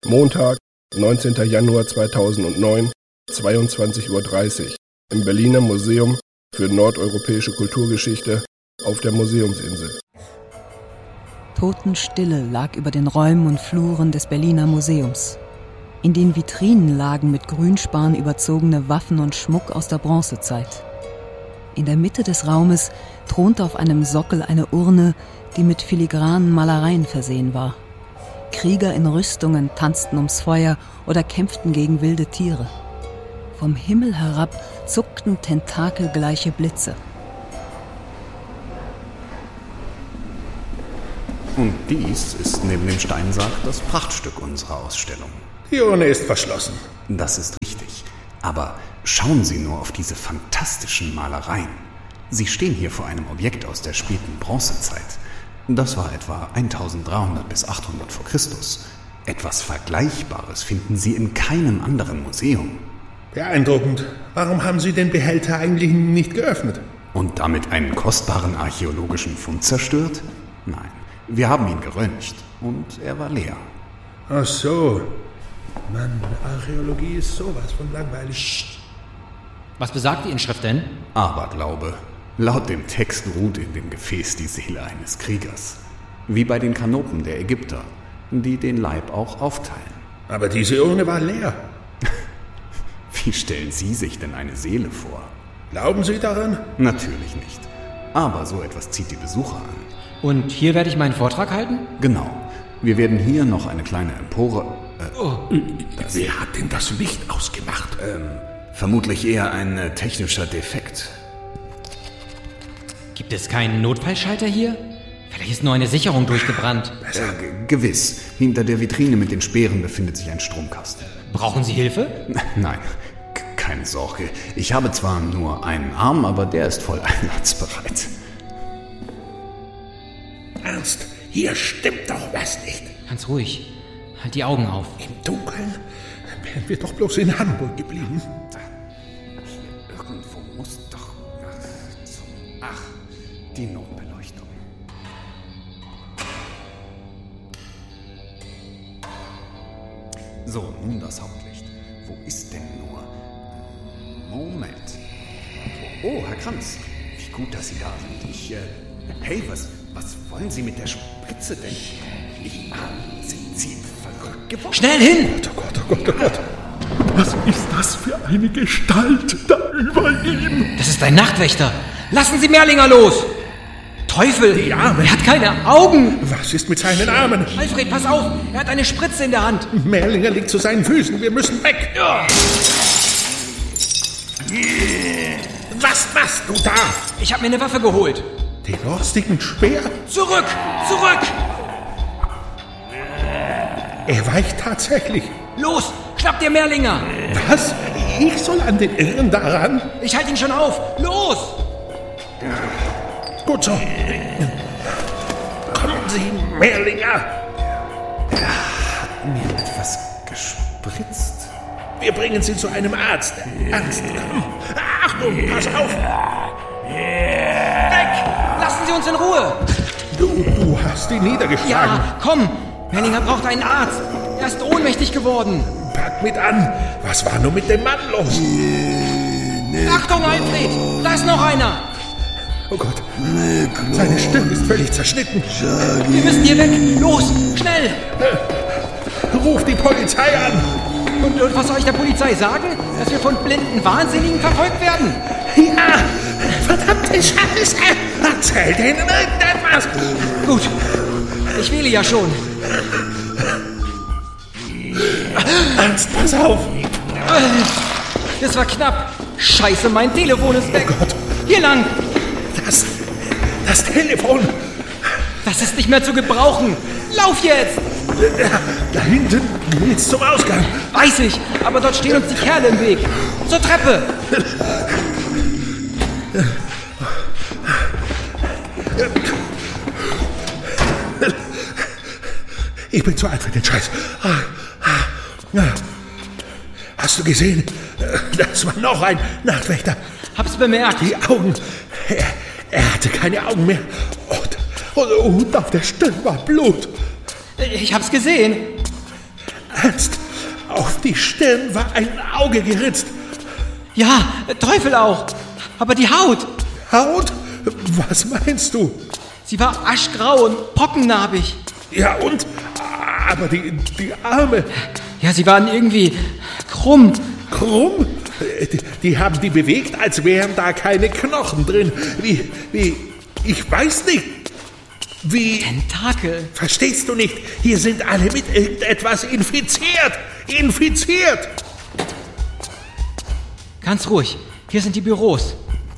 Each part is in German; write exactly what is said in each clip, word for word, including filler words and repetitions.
Montag, neunzehnter Januar zweitausendneun, zweiundzwanzig Uhr dreißig, im Berliner Museum für nordeuropäische Kulturgeschichte auf der Museumsinsel. Totenstille lag über den Räumen und Fluren des Berliner Museums. In den Vitrinen lagen mit Grünspan überzogene Waffen und Schmuck aus der Bronzezeit. In der Mitte des Raumes thronte auf einem Sockel eine Urne, die mit filigranen Malereien versehen war. Krieger in Rüstungen tanzten ums Feuer oder kämpften gegen wilde Tiere. Vom Himmel herab zuckten tentakelgleiche Blitze. Und dies ist neben dem Steinsarg das Prachtstück unserer Ausstellung. Die Urne ist verschlossen. Das ist richtig. Aber schauen Sie nur auf diese fantastischen Malereien. Sie stehen hier vor einem Objekt aus der späten Bronzezeit. Das war etwa eintausenddreihundert bis achthundert vor Christus. Etwas Vergleichbares finden Sie in keinem anderen Museum. Beeindruckend. Warum haben Sie den Behälter eigentlich nicht geöffnet? Und damit einen kostbaren archäologischen Fund zerstört? Nein, wir haben ihn geröntgt und er war leer. Ach so. Mann, Archäologie ist sowas von langweilig. Was besagt die Inschrift denn? Aberglaube. Laut dem Text ruht in dem Gefäß die Seele eines Kriegers. Wie bei den Kanopen der Ägypter, die den Leib auch aufteilen. Aber diese Urne war leer. Wie stellen Sie sich denn eine Seele vor? Glauben Sie daran? Natürlich nicht. Aber so etwas zieht die Besucher an. Und hier werde ich meinen Vortrag halten? Genau. Wir werden hier noch eine kleine Empore... Äh, oh. Wer hat denn das Licht ausgemacht? Ähm, vermutlich eher ein äh, technischer Defekt. Gibt es keinen Notfallschalter hier? Vielleicht ist nur eine Sicherung durchgebrannt. Äh, g- gewiss. Hinter der Vitrine mit den Speeren befindet sich ein Stromkasten. Brauchen Sie Hilfe? Nein, k- keine Sorge. Ich habe zwar nur einen Arm, aber der ist voll einsatzbereit. Ernst, hier stimmt doch was nicht. Ganz ruhig. Halt die Augen auf. Im Dunkeln wären wir doch bloß in Hamburg geblieben. Hier irgendwo muss doch... Ach, zum, ach die Notbeleuchtung. So, nun das Hauptlicht. Wo ist denn nur... Moment. Oh, Herr Kranz. Wie gut, dass Sie da sind. Ich, äh... Hey, was, was wollen Sie mit der Spritze denn? Ich, ah, sind Sie verrückt geworden? Schnell hin! Oh Gott, oh Gott, oh Gott. Was ist das für eine Gestalt da über ihm? Das ist ein Nachtwächter. Lassen Sie Merlinger los! Teufel! Die Arme. Er hat keine Augen! Was ist mit seinen Armen? Alfred, pass auf! Er hat eine Spritze in der Hand! Merlinger liegt zu seinen Füßen. Wir müssen weg. Ja. Was machst du da? Ich habe mir eine Waffe geholt. Den rostigen Speer? Zurück! Zurück! Er weicht tatsächlich. Los! Schnapp dir Merlinger! Was? Ich soll an den Irren daran? Ich halte ihn schon auf! Los! Gut so. Kommen Sie, Merlinger. Er hat mir etwas gespritzt. Wir bringen Sie zu einem Arzt. Ernst, komm. Achtung, pass auf. Weg! Lassen Sie uns in Ruhe! Du, du hast ihn niedergeschlagen. Ja, komm! Merlinger braucht einen Arzt. Er ist ohnmächtig geworden. Pack mit an. Was war nur mit dem Mann los? Achtung, Alfred! Da ist noch einer! Oh Gott. Seine Stimme ist völlig zerschnitten. Wir müssen hier weg! Los! Schnell! Ruf die Polizei an. Und, und was soll ich der Polizei sagen? Dass wir von blinden Wahnsinnigen verfolgt werden? Ja, verdammte Scheiße. Erzähl denen irgendetwas. Gut. Ich wähle ja schon. Ernst, pass auf. Das war knapp. Scheiße, mein Telefon ist weg. Oh Gott. Hier lang. Das, das Telefon. Das ist nicht mehr zu gebrauchen. Lauf jetzt. Da hinten geht's zum Ausgang. Weiß ich, aber dort stehen uns die Kerle im Weg. Zur Treppe. Ich bin zu alt für den Scheiß. Hast du gesehen? Das war noch ein Nachtwächter. Hab's bemerkt. Die Augen. Er, er hatte keine Augen mehr. Und, und, und auf der Stirn war Blut. Ich hab's gesehen. Ernst? Auf die Stirn war ein Auge geritzt. Ja, Teufel auch. Aber die Haut. Haut? Was meinst du? Sie war aschgrau und pockennarbig. Ja und? Aber die, die Arme. Ja, sie waren irgendwie krumm. Krumm? Die, die haben die bewegt, als wären da keine Knochen drin. Wie, wie, ich weiß nicht. Wie... Tentakel. Verstehst du nicht? Hier sind alle mit irgendetwas infiziert. Infiziert. Ganz ruhig. Hier sind die Büros.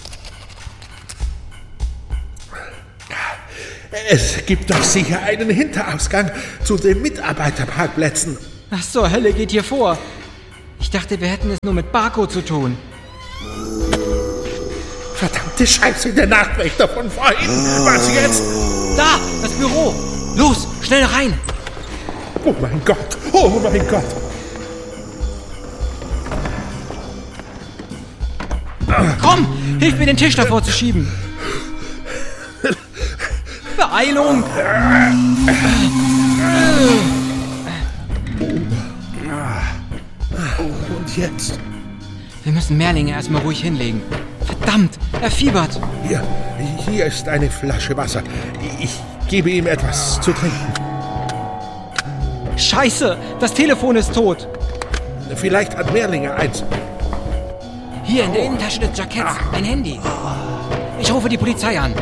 Es gibt doch sicher einen Hinterausgang zu den Mitarbeiterparkplätzen. Was zur Hölle geht hier vor? Ich dachte, wir hätten es nur mit Barco zu tun. Verdammte Scheiße, der Nachtwächter von vorhin. Was jetzt? Da, das Büro. Los, schnell rein. Oh mein Gott, oh mein Gott. Komm, hilf mir, den Tisch davor zu schieben. Beeilung! Und jetzt? Wir müssen Merlinge erstmal ruhig hinlegen. Verdammt, er fiebert. Hier, hier ist eine Flasche Wasser. Ich gebe ihm etwas zu trinken. Scheiße, das Telefon ist tot. Vielleicht hat Merlinge eins. Hier in der Innentasche des Jacketts, ein Handy. Ich rufe die Polizei an.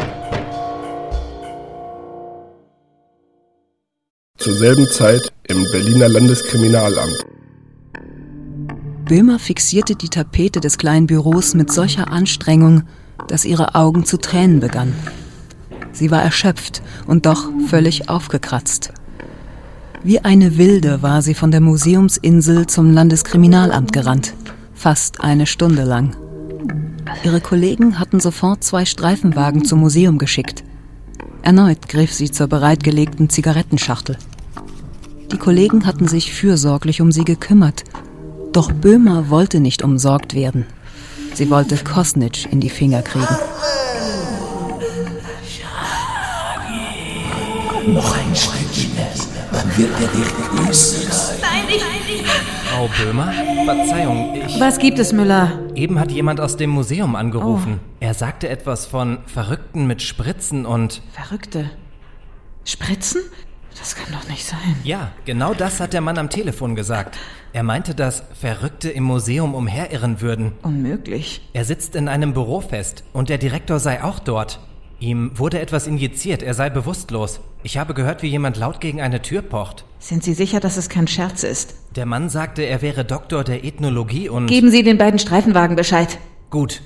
Zur selben Zeit im Berliner Landeskriminalamt. Böhmer fixierte die Tapete des kleinen Büros mit solcher Anstrengung, dass ihre Augen zu Tränen begannen. Sie war erschöpft und doch völlig aufgekratzt. Wie eine Wilde war sie von der Museumsinsel zum Landeskriminalamt gerannt, fast eine Stunde lang. Ihre Kollegen hatten sofort zwei Streifenwagen zum Museum geschickt. Erneut griff sie zur bereitgelegten Zigarettenschachtel. Die Kollegen hatten sich fürsorglich um sie gekümmert, doch Böhmer wollte nicht umsorgt werden. Sie wollte Kosnitsch in die Finger kriegen. Noch ein Schrittchen, dann wird er dich grüßen. Nein, ich... Frau Böhmer? Verzeihung, ich... Was gibt es, Müller? Eben hat jemand aus dem Museum angerufen. Oh. Er sagte etwas von Verrückten mit Spritzen und... Verrückte? Spritzen? Das kann doch nicht sein. Ja, genau das hat der Mann am Telefon gesagt. Er meinte, dass Verrückte im Museum umherirren würden. Unmöglich. Er sitzt in einem Büro fest und der Direktor sei auch dort. Ihm wurde etwas injiziert, er sei bewusstlos. Ich habe gehört, wie jemand laut gegen eine Tür pocht. Sind Sie sicher, dass es kein Scherz ist? Der Mann sagte, er wäre Doktor der Ethnologie und... Geben Sie den beiden Streifenwagen Bescheid. Gut.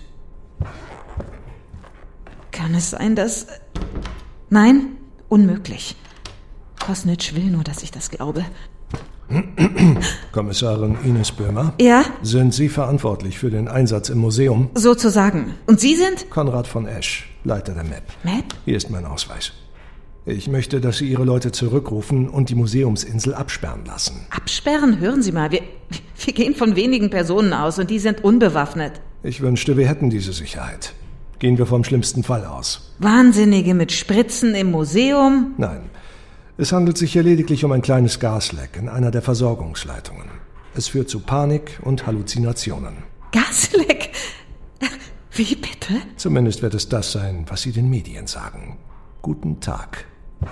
Kann es sein, dass... Nein, unmöglich. Kosnitsch will nur, dass ich das glaube. Kommissarin Ines Böhmer? Ja? Sind Sie verantwortlich für den Einsatz im Museum? Sozusagen. Und Sie sind? Konrad von Esch, Leiter der M E P. M E P? Hier ist mein Ausweis. Ich möchte, dass Sie Ihre Leute zurückrufen und die Museumsinsel absperren lassen. Absperren? Hören Sie mal, wir, wir gehen von wenigen Personen aus und die sind unbewaffnet. Ich wünschte, wir hätten diese Sicherheit. Gehen wir vom schlimmsten Fall aus. Wahnsinnige mit Spritzen im Museum? Nein. Es handelt sich hier lediglich um ein kleines Gasleck in einer der Versorgungsleitungen. Es führt zu Panik und Halluzinationen. Gasleck? Wie bitte? Zumindest wird es das sein, was Sie den Medien sagen. Guten Tag.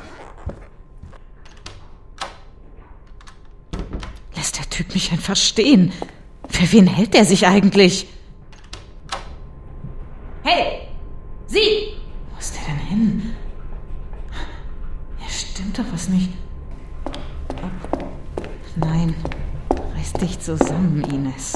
Lässt der Typ mich einfach stehen? Für wen hält er sich eigentlich? Hey! Sie! Wo ist der denn hin? Stimmt doch was nicht. Oh. Nein, reiß dich zusammen, Ines.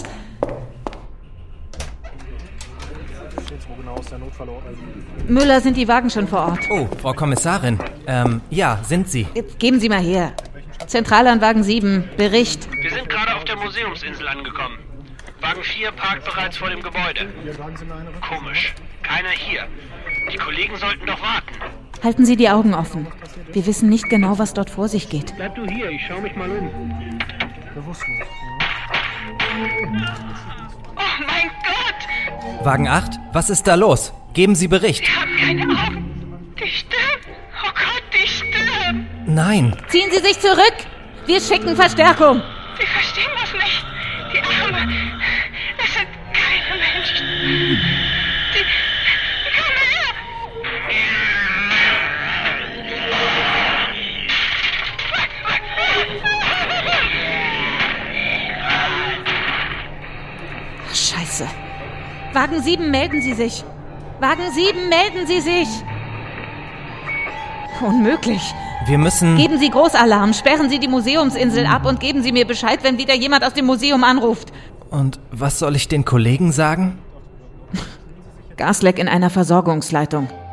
Müller, sind die Wagen schon vor Ort? Oh, Frau Kommissarin. Ähm, ja, sind sie. Jetzt geben Sie mal her. Zentrale an Wagen sieben. Bericht. Wir sind gerade auf der Museumsinsel angekommen. Wagen vier parkt bereits vor dem Gebäude. Komisch. Keiner hier. Die Kollegen sollten doch warten. Halten Sie die Augen offen. Wir wissen nicht genau, was dort vor sich geht. Bleib du hier, ich schau mich mal um. Oh mein Gott! Wagen acht, was ist da los? Geben Sie Bericht. Sie haben keine Augen. Die stirbt. Oh Gott, die stirbt. Nein. Ziehen Sie sich zurück! Wir schicken Verstärkung. Sie verstehen das nicht. Die Arme. Es sind keine Menschen. Die... Komm her! Scheiße. Wagen sieben, melden Sie sich. Wagen sieben, melden Sie sich. Unmöglich. Wir müssen... Geben Sie Großalarm, sperren Sie die Museumsinsel ab und geben Sie mir Bescheid, wenn wieder jemand aus dem Museum anruft. Und was soll ich den Kollegen sagen? Gasleck in einer Versorgungsleitung.